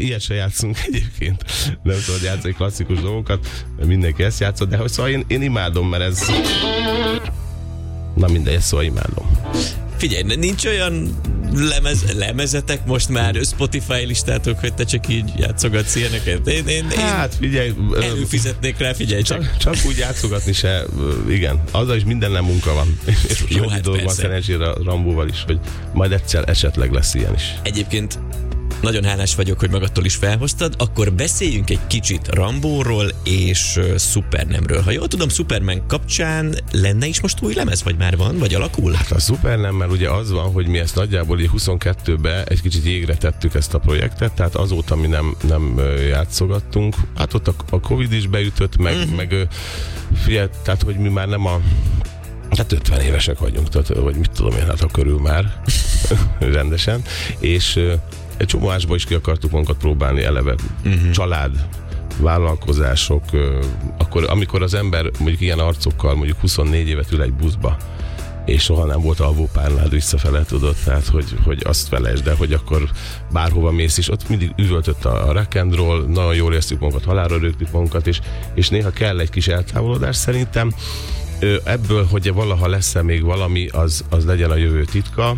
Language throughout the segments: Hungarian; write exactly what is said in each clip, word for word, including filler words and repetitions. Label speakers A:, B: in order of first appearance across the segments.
A: ilyet se játszunk egyébként. Nem szabad játszani klasszikus dolgokat, mindenki ezt játszott, de szóval én, én imádom, mert ez... Na mindegy, szóval imádom.
B: Figyelj, nincs olyan lemez, lemezetek most már, Spotify listátok, hogy te csak így játszogatsz ilyeneket? Én, én,
A: hát figyelj...
B: Előfizetnék rá, figyelj csak.
A: Csak, csak úgy játszogatni se, igen. Azzal is minden nem munka van. És
B: jó, hát
A: dolog van szerencsére a Rambóval is, hogy majd egyszer esetleg lesz ilyen is.
B: Egyébként nagyon hálás vagyok, hogy magadtól is felhoztad, akkor beszéljünk egy kicsit Rambóról és uh, Supernemről. Ha jól tudom, Superman kapcsán lenne is most új lemez, vagy már van, vagy alakul?
A: Hát a Supernemmel ugye az van, hogy mi ezt nagyjából így huszonkettőben egy kicsit jégre tettük ezt a projektet, tehát azóta mi nem, nem játszogattunk. Hát ott a, a Covid is beütött, meg, uh-huh. meg figyelj, tehát hogy mi már nem a hát ötven évesek vagyunk, tehát, vagy mit tudom én, hát a körül már rendesen, és egy csomó ásba is ki akartuk magunkat próbálni eleve. Uh-huh. Család, vállalkozások, akkor amikor az ember mondjuk ilyen arcokkal mondjuk huszonnégy évet ül egy buszba, és soha nem volt alvópárnád visszafele, tudod, tehát hogy, hogy azt felejtsd, de hogy akkor bárhova mész is, ott mindig üvöltött a, a rock and roll, nagyon jól éreztük magunkat, halálra rögtük magunkat, és, és néha kell egy kis eltávolodás szerintem. Ebből, hogy valaha lesz-e még valami, az, az legyen a jövő titka,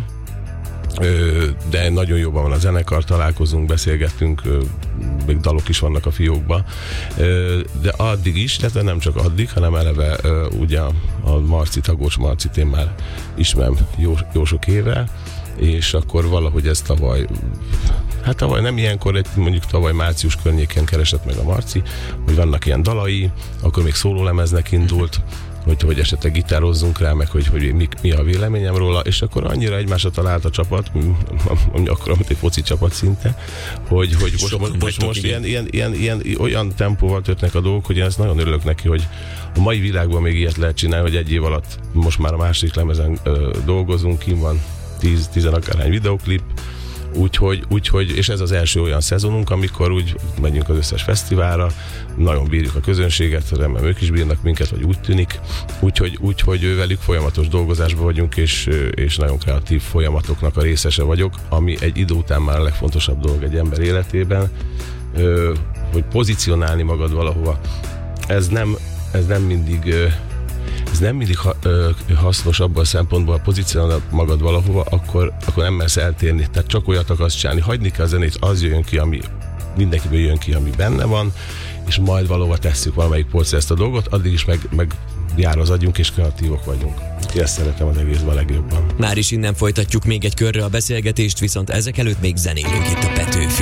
A: de nagyon jóban van a zenekar, találkozunk, beszélgettünk, még dalok is vannak a fiókban, de addig is, tehát nem csak addig, hanem eleve ugye a Marci, Tagós Marcit én már ismerem jó, jó sok éve, és akkor valahogy ez tavaly, hát tavaly nem ilyenkor, mondjuk tavaly március környéken keresett meg a Marci, hogy vannak ilyen dalai, akkor még szólólemeznek indult, hogy, hogy esetleg gitározzunk rá, meg hogy, hogy mi, mi a véleményem róla, és akkor annyira egymásra talált a csapat, ami akkor, mint egy foci csapat szinte, hogy, hogy most, most, most, most ilyen, ilyen, ilyen, ilyen, olyan tempóval történnek a dolgok, hogy én ezt nagyon örülök neki, hogy a mai világban még ilyet lehet csinálni, hogy egy év alatt most már a második lemezen ö, dolgozunk, kim van tíz-tíz akárhány videoklip, Úgyhogy, úgyhogy, és ez az első olyan szezonunk, amikor úgy megyünk az összes fesztiválra, nagyon bírjuk a közönséget, remélem ők is bírnak minket, vagy úgy tűnik, úgyhogy, úgyhogy velük folyamatos dolgozásban vagyunk, és, és nagyon kreatív folyamatoknak a részese vagyok, ami egy idő után már a legfontosabb dolog egy ember életében, hogy pozícionálni magad valahova. Ez nem, ez nem mindig... Ez nem mindig ha, ö, hasznos abban a szempontból, ha pozícionálod magad valahova, akkor, akkor nem mersz eltérni. Tehát csak olyat akarsz csinálni. Hagyni kell a zenét, az jöjjön ki, ami mindenkiből jön ki, ami benne van, és majd valahova tesszük valamelyik polcra ezt a dolgot, addig is meg, meg jár az agyunk, és kreatívok vagyunk. Ezt szeretem az egészben a legjobban.
B: Már is innen folytatjuk még egy körre a beszélgetést, viszont ezek előtt még zenélünk itt a Petőfi